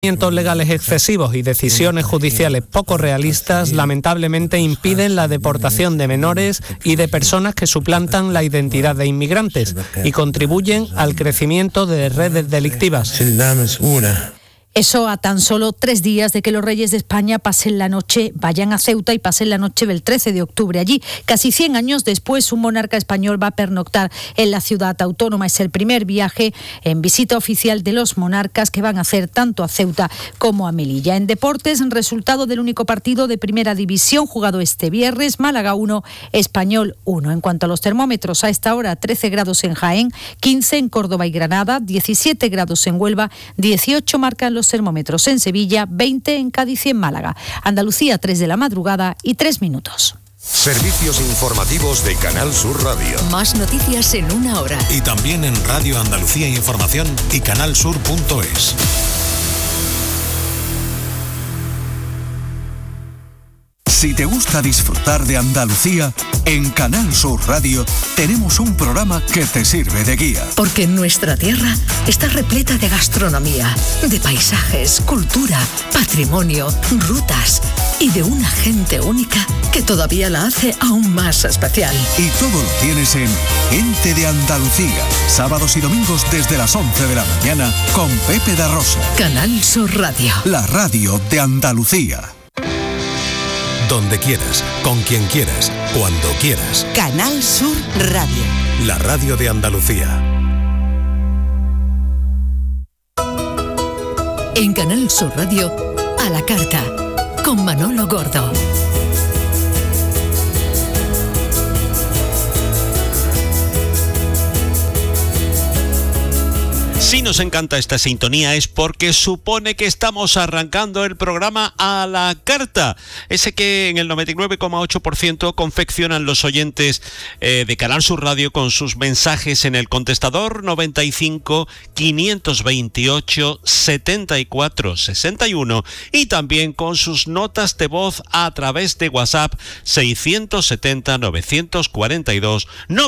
Legales excesivos y decisiones judiciales poco realistas lamentablemente impiden la deportación de menores y de personas que suplantan la identidad de inmigrantes y contribuyen al crecimiento de redes delictivas. Eso a tan solo 3 días de que los reyes de España vayan a Ceuta y pasen la noche del 13 de octubre allí. Casi 100 años después, un monarca español va a pernoctar en la ciudad autónoma. Es el primer viaje en visita oficial de los monarcas que van a hacer tanto a Ceuta como a Melilla. En deportes, resultado del único partido de primera división jugado este viernes, Málaga 1, Español 1. En cuanto a los termómetros, a esta hora 13 grados en Jaén, 15 en Córdoba y Granada, 17 grados en Huelva, 18 marcan los termómetros en Sevilla, 20 en Cádiz y en Málaga. Andalucía, 3 de la madrugada y 3 minutos. Servicios informativos de Canal Sur Radio. Más noticias en 1 hora. Y también en Radio Andalucía Información y canalsur.es. Si te gusta disfrutar de Andalucía, en Canal Sur Radio tenemos un programa que te sirve de guía. Porque nuestra tierra está repleta de gastronomía, de paisajes, cultura, patrimonio, rutas y de una gente única que todavía la hace aún más especial. Y todo lo tienes en Gente de Andalucía, sábados y domingos desde las 11 de la mañana con Pepe da Rosa. Canal Sur Radio. La radio de Andalucía. Donde quieras, con quien quieras, cuando quieras. Canal Sur Radio. La radio de Andalucía. En Canal Sur Radio, a la carta, con Manolo Gordo. Si nos encanta esta sintonía es porque supone que estamos arrancando el programa a la carta, ese que en el 99,8% confeccionan los oyentes de Canal Sur Radio con sus mensajes en el contestador 95 528 74 61 y también con sus notas de voz a través de WhatsApp 670 942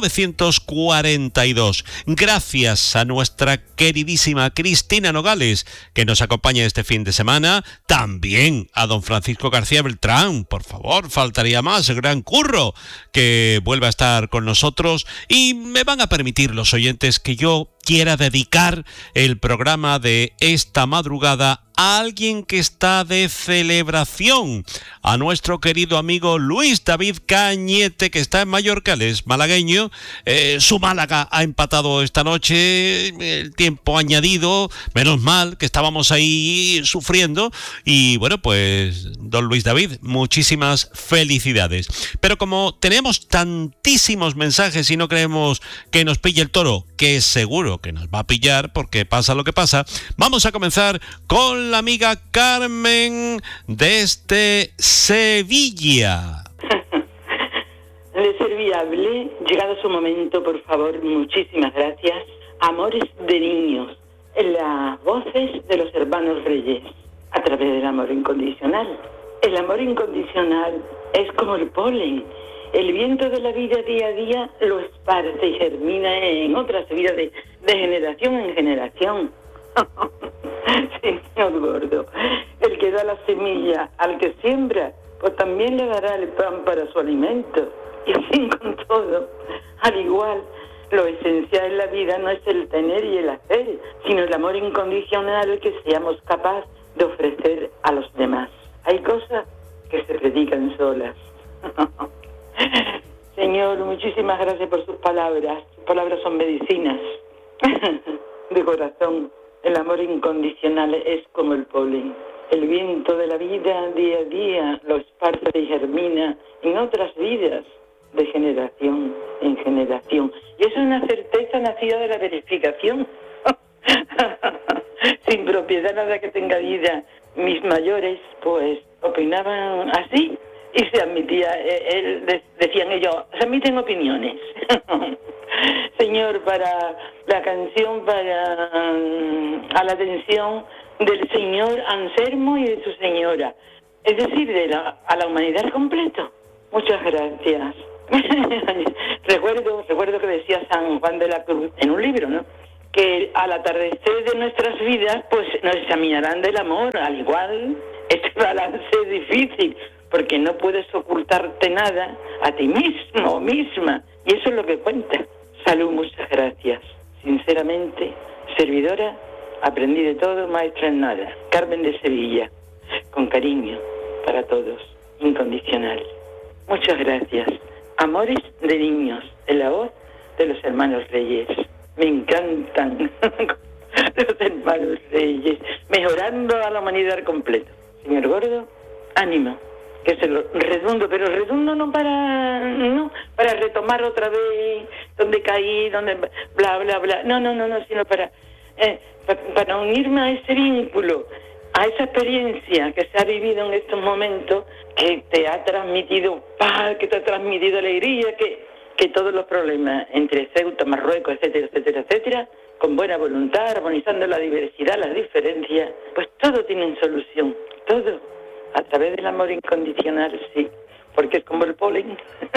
942. Gracias a nuestra queridísima Cristina Nogales, que nos acompaña este fin de semana, también a don Francisco García Beltrán, por favor, faltaría más, el gran curro, que vuelva a estar con nosotros, y me van a permitir los oyentes que yo quiera dedicar el programa de esta madrugada a alguien que está de celebración, a nuestro querido amigo Luis David Cañete, que está en Mallorca, él es malagueño, su Málaga ha empatado esta noche, el tiempo añadido, menos mal que estábamos ahí sufriendo, y bueno, pues don Luis David, muchísimas felicidades. Pero como tenemos tantísimos mensajes y no queremos que nos pille el toro, que seguro que nos va a pillar porque pasa lo que pasa, vamos a comenzar con la amiga Carmen desde Sevilla. Le serviable, llegado su momento, por favor, muchísimas gracias. Amores de niños, en las voces de los hermanos Reyes, a través del amor incondicional. El amor incondicional es como el polen. El viento de la vida día a día lo esparce y germina en otras vidas de generación en generación. Señor Gordo, el que da la semilla al que siembra, pues también le dará el pan para su alimento. Y así con todo, al igual, lo esencial en la vida no es el tener y el hacer, sino el amor incondicional que seamos capaces de ofrecer a los demás. Hay cosas que se predican solas. Señor, muchísimas gracias por sus palabras. Sus palabras son medicinas. De corazón, el amor incondicional es como el polen. El viento de la vida día a día lo esparce y germina en otras vidas de generación en generación. Y es una certeza nacida de la verificación. Sin propiedad nada que tenga vida. Mis mayores, pues, opinaban así. Y se admitía, decían ellos, se admiten opiniones. Señor, para la canción, a la atención del señor Anselmo y de su señora, es decir, a la humanidad completo. Muchas gracias. recuerdo que decía San Juan de la Cruz en un libro, ¿no? que al atardecer de nuestras vidas, pues nos examinarán del amor. Al igual, este balance es difícil, porque no puedes ocultarte nada a ti mismo o misma, y eso es lo que cuenta. Salud, muchas gracias. Sinceramente, servidora, aprendí de todo, maestra en nada. Carmen de Sevilla, con cariño para todos, incondicional. Muchas gracias. Amores de niños, en la voz de los hermanos Reyes. Me encantan los hermanos Reyes, mejorando a la humanidad completo. Señor Gordo, ánimo, que se lo redundo, pero redundo no para retomar otra vez donde caí, donde bla, bla, bla. No, sino para unirme a ese vínculo, a esa experiencia que se ha vivido en estos momentos, que te ha transmitido paz, que te ha transmitido alegría, que todos los problemas entre Ceuta, Marruecos, etcétera, etcétera, etcétera, con buena voluntad, armonizando la diversidad, las diferencias, pues todo tiene solución, todo, a través del amor incondicional, sí, porque es como el polen,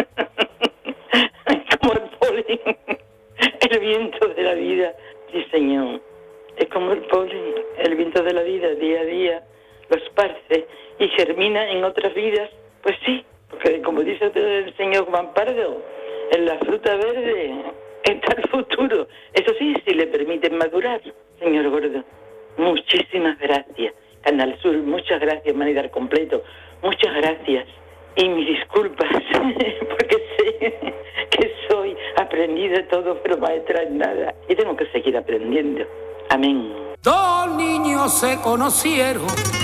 es como el polen, el viento de la vida, sí señor, es como el polen, el viento de la vida, día a día, lo esparce y germina en otras vidas, pues sí, porque como dice el señor Juan Pardo, en la fruta verde está el futuro. Eso sí, si le permiten madurar. Señor Gordo, muchísimas gracias. Canal Sur, muchas gracias, Humanidad Completo. Muchas gracias. Y mis disculpas, porque sé que soy aprendida de todo, pero maestra en nada. Y tengo que seguir aprendiendo. Amén. Dos niños se conocieron